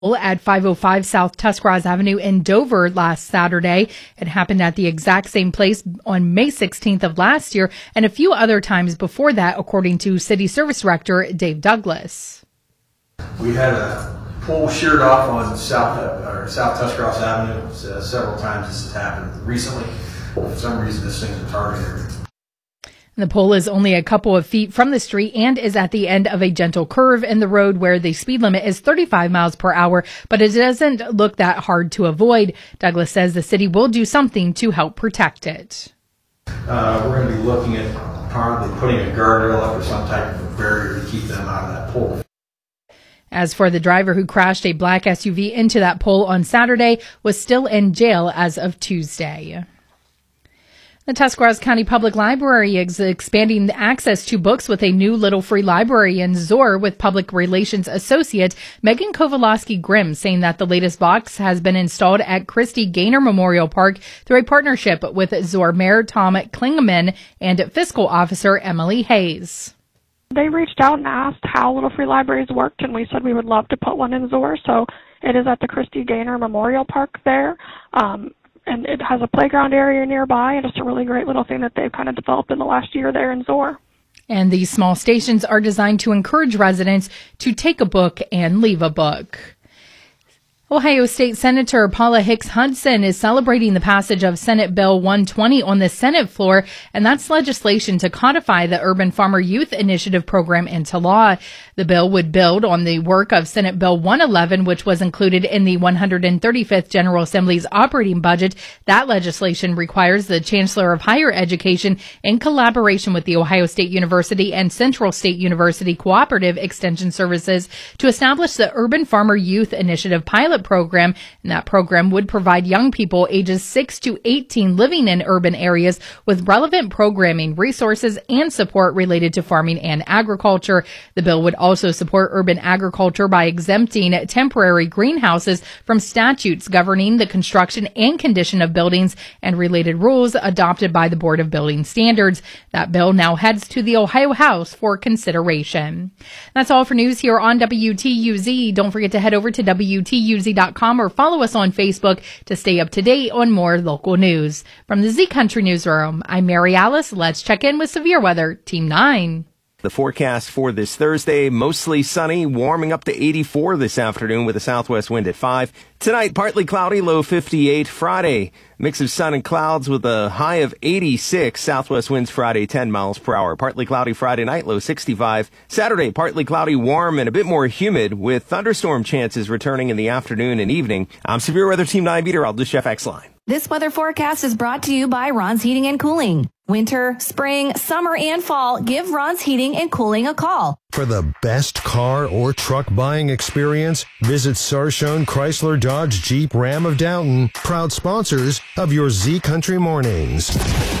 At 505 South Tuscarawas Avenue in Dover last Saturday. It happened at the exact same place on May 16th of last year and a few other times before that, according to City Service Director Dave Douglas. We had a pole sheared off on South Tuscarawas Avenue. Several times this has happened recently. For some reason, this thing's a target area. The pole is only a couple of feet from the street and is at the end of a gentle curve in the road where the speed limit is 35 miles per hour, but it doesn't look that hard to avoid. Douglas says the city will do something to help protect it. We're going to be looking at probably putting a guardrail up or some type of barrier to keep them out of that pole. As for the driver who crashed a black SUV into that pole on Saturday, was still in jail as of Tuesday. The Tuscarawas County Public Library is expanding access to books with a new Little Free Library in Zoar with Public Relations Associate Megan Kowalowski-Grimm, saying that the latest box has been installed at Christy Gaynor Memorial Park through a partnership with Zoar Mayor Tom Klingeman and Fiscal Officer Emily Hayes. They reached out and asked how Little Free Libraries worked, and we said we would love to put one in Zoar. So it is at the Christy Gaynor Memorial Park there. And it has a playground area nearby, and it's a really great little thing that they've kind of developed in the last year there in Zoar. And these small stations are designed to encourage residents to take a book and leave a book. Ohio State Senator Paula Hicks Hudson is celebrating the passage of Senate Bill 120 on the Senate floor, and that's legislation to codify the Urban Farmer Youth Initiative program into law. The bill would build on the work of Senate Bill 111, which was included in the 135th General Assembly's operating budget. That legislation requires the Chancellor of Higher Education, in collaboration with the Ohio State University and Central State University Cooperative Extension Services, to establish the Urban Farmer Youth Initiative pilot program, and that program would provide young people ages 6 to 18 living in urban areas with relevant programming, resources, and support related to farming and agriculture. The bill would also support urban agriculture by exempting temporary greenhouses from statutes governing the construction and condition of buildings and related rules adopted by the Board of Building Standards. That bill now heads to the Ohio House for consideration. That's all for news here on WTUZ. Don't forget to head over to WTUZ.com or follow us on Facebook to stay up to date on more local news. From the Z Country Newsroom, I'm Mary Alice. Let's check in with severe weather, Team 9. The forecast for this Thursday, mostly sunny, warming up to 84 this afternoon with a southwest wind at 5. Tonight, partly cloudy, low 58. Friday, mix of sun and clouds with a high of 86. Southwest winds Friday, 10 miles per hour. Partly cloudy Friday night, low 65. Saturday, partly cloudy, warm, and a bit more humid with thunderstorm chances returning in the afternoon and evening. I'm Severe Weather Team 9 meteorologist Jeff Exline. This weather forecast is brought to you by Ron's Heating and Cooling. Winter, spring, summer, and fall, give Ron's Heating and Cooling a call. For the best car or truck buying experience, visit Sarshone Chrysler Dodge Jeep Ram of Downton, proud sponsors of your Z Country Mornings.